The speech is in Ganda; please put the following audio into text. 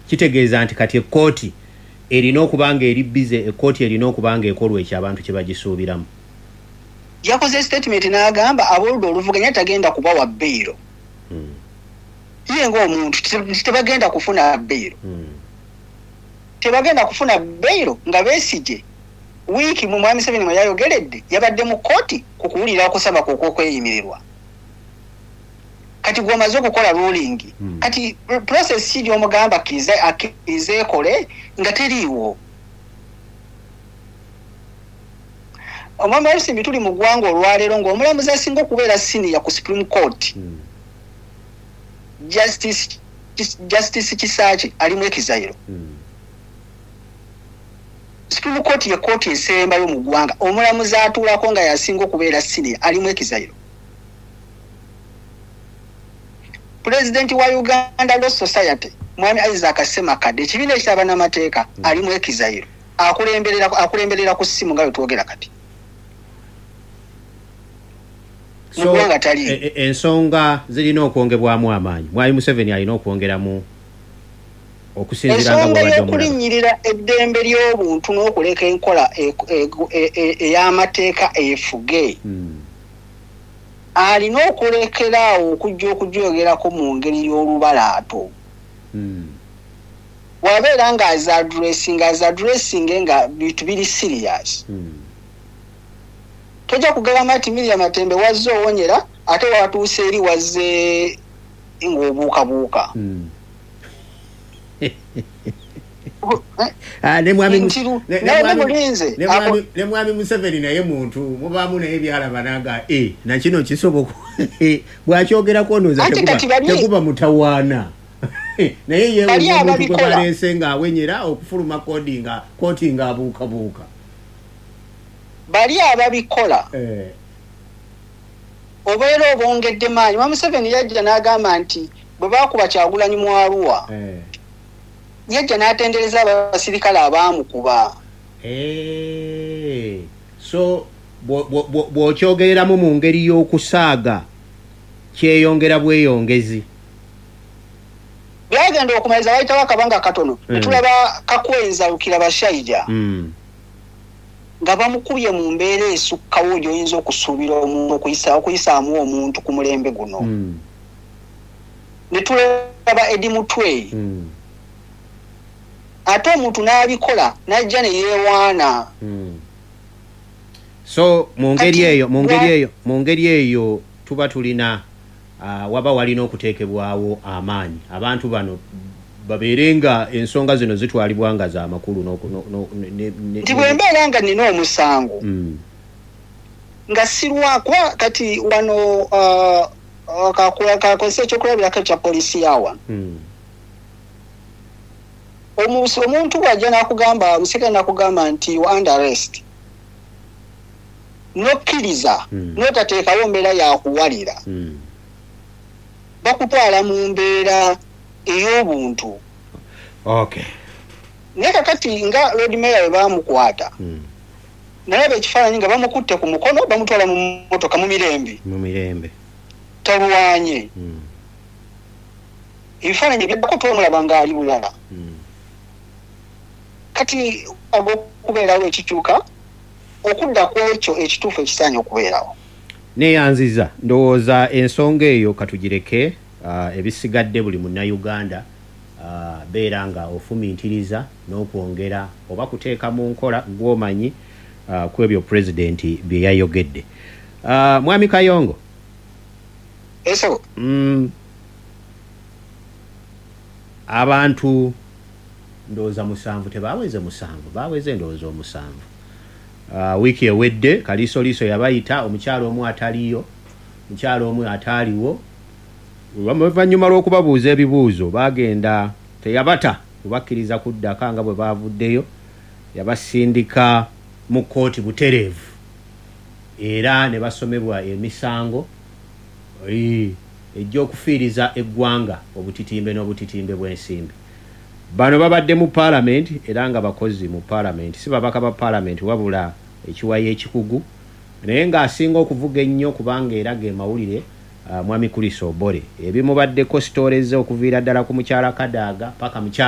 kitegeeza nti kati ekkooti erina okubanga eri bize, ekkooti erina okubanga ekolwa ekyo abantu kye bagisuubiramu. Yakoze statement n'agamba ab'oludda oluvuganya tagenda kubawa bbeero. Ye ng'omuntu tebagenda kufuna bbeero. Tebagenda kufuna bbeero nga Besigye wiiki mu mwami Museveni mwe yayogeredde yabadde mu kkooti ku kuwulira okusaba kw'okweyimirirwa. Kati gw'omaze okukola ruling. Kati process ki gy'omugamba akkirize ekole nga teriiwo. Omwami Olusimbi tuli mu ggwanga olwaleero ng'omulamuzi asinga okubeera senior ku Supreme Court. Justice Kisaki alimu ekizayiro. Supreme Court ye kkooti esembayo mu ggwanga. Omulamuzi atuulako nga yasinga okubeera senior alimu ekizayiro. President wa Uganda Law Society mwami Isaac Semakadde ekibiina eky'abannamateeka alimu ekizayiro. Akulemberera ku ssimu nga wetwogera kati. So ensonga zirina okwongebwamu amaanyi. Mwami Museveni alina okwongeramu okusinziira nga bw'abadde omulaba. Okulinnyirira eddembe ly'obuntu n'okuleka enkola ey'amateeka efuge. Alina okulekeraawo okujjogerako mu ngeri y'olubalaato. Wabeera nga as addressing nga bintu biri serious. Tojja kugamba nti Miriam Matembe wazze owonyera ate watuuse eri wazze ng'obuukabuuka. Ne mwami Museveni naye muntu mubaamu naye byalaba nanga na kino kisoboka bw'akyogerako nooza teguba mutawaana. Naye yewe omuntu gwe baleese ng'awenyera okufuluma kooti ng'abuukabuuka. Bali ababikola obeera obongedde maanyi. Mwami Museveni yajja n'agamba nti bwe baakuba Kyagulanyi mu Arua yajja n'atendereza abasirikale abaamukuba. So bw'okyogereramu mu ngeri y'okusaaga kyeyongera bweyongezi. Byagenda okumaliza wayitawo akabanga katono ne tulaba Kakwenza Lukirabashaija nga bamukubye mu mbeera esukkawo gy'oyinza okusuubira omuntu okuyisaamu omuntu ku mulembe guno. Ne tulaba Eddie Mutwe ate omuntu n'abikola n'ajja ne yeewaana. So mu ngeri eyo tuba tulina waba walina okuteekebwawo amaanyi abantu bano babeere nga ensonga zino zitwalibwa nga za makulu nti bwe mbeera nga nina omusango nga sirwakwa kati wano kakozesa ekyokulabirako kya poliisi yawa omuntu wajja n'akugamba musika n'akugamba nti you under arrest nokkiriza n'otateekawo mbeera yakuwalira bakutwala mu mbeera ey'obuntu. Okay. Naye kakati nga Lord Mayor we baamukwata nalaba ekifaananyi nga bamukutte ku mukono bamutwala mu mmotoka mu mirembe talwanye. Ebifaananyi ebyako twomulaba ng'ali bulala. Kati okubeerawo ekikyuka okudda ku ekyo ekituufu ekisaanye okubeerawo. Neeyanziza ndowooza ensonga eyo katugireke ebisigadde buli munnayuganda beera nga ofumintiriza n'okwongera oba kuteeka mu nkola gw'omanyi ku ebyo pulezidenti bye yayogedde. Mwami Kayongo. Eso. Abantu ndowooza 7 tebaaweze 7 baaweze ndowooza 7. Wiiki ewedde kaliisoliiso yabayita omukyalo omu ataliyo mukyalo omu ataaliwo oluvannyuma lw'okubabuuza ebibuuzo bagenda teyabata kubakkiriza kuddaka nga bwe baavuddeyo yabasindika mu kkooti butereevu era ne basomebwa emisango ejja okufiiriza eggwanga obutitimbe n'obutitimbe bw'ensimbi. Bano babadde mu parliament era nga bakozi mu parliament si babaka ba parliament wabula ekiwayi ekikugu naye ng'asinga okuvuga ennyo kubanga era ge mawulire mwami Kuliso Obore ebimubaddeko sitooleze okuviira ddala ku mukyala Kadaaga paka mukyala